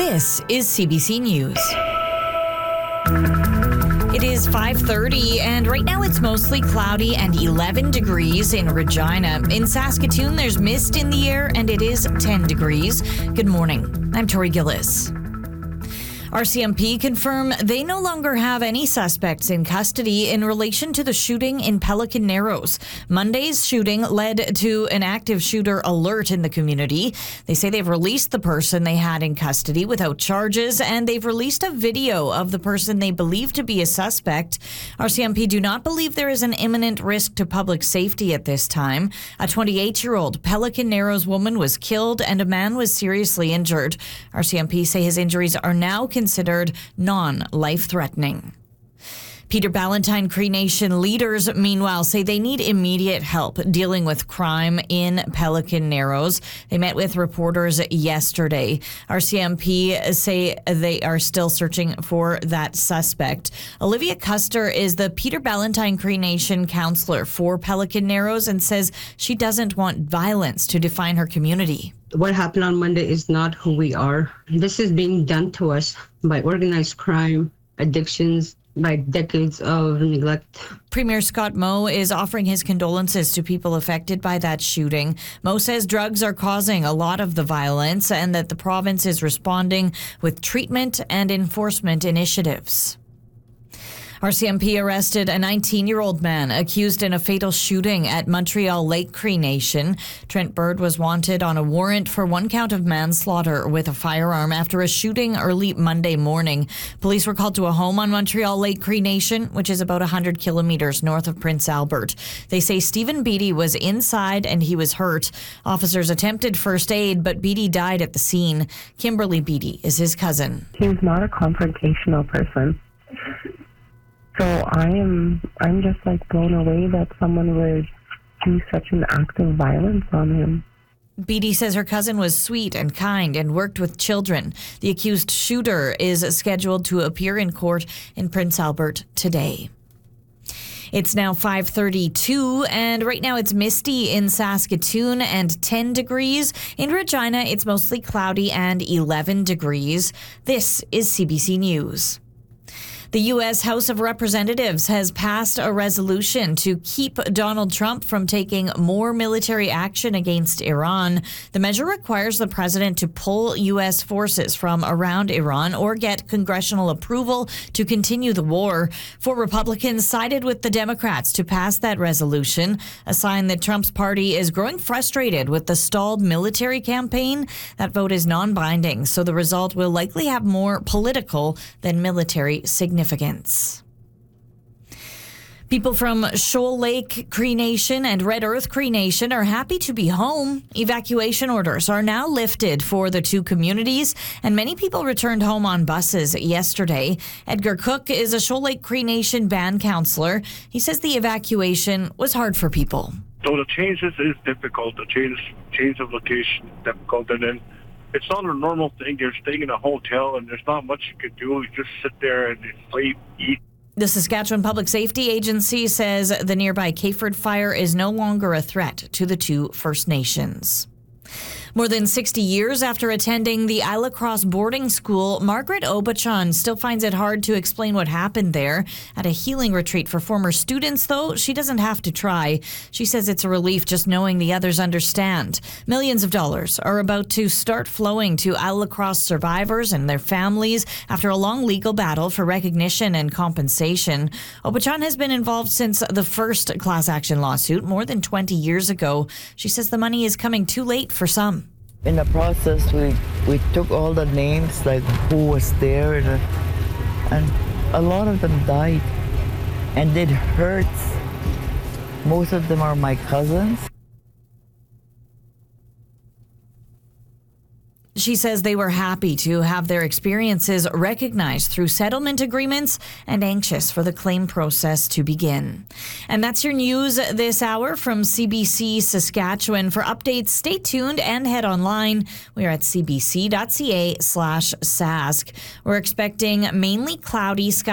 This is CBC News. It is 5:30, and right now it's mostly cloudy and 11 degrees in Regina. In Saskatoon, there's mist in the air, and it is 10 degrees. Good morning. I'm Tori Gillis. RCMP confirm they no longer have any suspects in custody in relation to the shooting in Pelican Narrows. Monday's shooting led to an active shooter alert in the community. They say they've released the person they had in custody without charges, and they've released a video of the person they believe to be a suspect. RCMP do not believe there is an imminent risk to public safety at this time. A 28-year-old Pelican Narrows woman was killed and a man was seriously injured. RCMP say his injuries are now considered non-life-threatening. Peter Ballantyne Cree Nation leaders, meanwhile, say they need immediate help dealing with crime in Pelican Narrows. They met with reporters yesterday. RCMP say they are still searching for that suspect. Olivia Custer is the Peter Ballantyne Cree Nation counselor for Pelican Narrows and says she doesn't want violence to define her community. What happened on Monday is not who we are. This is being done to us by organized crime, addictions, by decades of neglect. Premier Scott Moe is offering his condolences to people affected by that shooting. Moe says drugs are causing a lot of the violence and that the province is responding with treatment and enforcement initiatives. RCMP arrested a 19-year-old man accused in a fatal shooting at Montreal Lake Cree Nation. Trent Bird was wanted on a warrant for one count of manslaughter with a firearm after a shooting early Monday morning. Police were called to a home on Montreal Lake Cree Nation, which is about 100 kilometers north of Prince Albert. They say Stephen Beatty was inside and he was hurt. Officers attempted first aid, but Beatty died at the scene. Kimberly Beatty is his cousin. He's not a confrontational person. So I'm just blown away that someone would do such an act of violence on him. Beatty says her cousin was sweet and kind and worked with children. The accused shooter is scheduled to appear in court in Prince Albert today. It's now 5:32, and right now it's misty in Saskatoon and 10 degrees. In Regina, it's mostly cloudy and 11 degrees. This is CBC News. The U.S. House of Representatives has passed a resolution to keep Donald Trump from taking more military action against Iran. The measure requires the president to pull U.S. forces from around Iran or get congressional approval to continue the war. Four Republicans sided with the Democrats to pass that resolution, a sign that Trump's party is growing frustrated with the stalled military campaign. That vote is non-binding, so the result will likely have more political than military significance. People from Shoal Lake Cree Nation and Red Earth Cree Nation are happy to be home. Evacuation orders are now lifted for the two communities, and many people returned home on buses yesterday. Edgar Cook is a Shoal Lake Cree Nation band counselor. He says the evacuation was hard for people. So the changes is difficult. The change of location is difficult, and then it's not a normal thing. You're staying in a hotel, and there's not much you can do. You just sit there and sleep, eat. The Saskatchewan Public Safety Agency says the nearby Cayford fire is no longer a threat to the two First Nations. More than 60 years after attending the Isla Cross boarding school, Margaret Obachon still finds it hard to explain what happened there. At a healing retreat for former students, though, she doesn't have to try. She says it's a relief just knowing the others understand. Millions of dollars are about to start flowing to Isla Cross survivors and their families after a long legal battle for recognition and compensation. Obachon has been involved since the first class action lawsuit more than 20 years ago. She says the money is coming too late for some. In the process, we took all the names, like who was there, and a lot of them died. And it hurts. Most of them are my cousins. She says they were happy to have their experiences recognized through settlement agreements and anxious for the claim process to begin. And that's your news this hour from CBC Saskatchewan. For updates, stay tuned and head online. We are at cbc.ca/sask. We're expecting mainly cloudy skies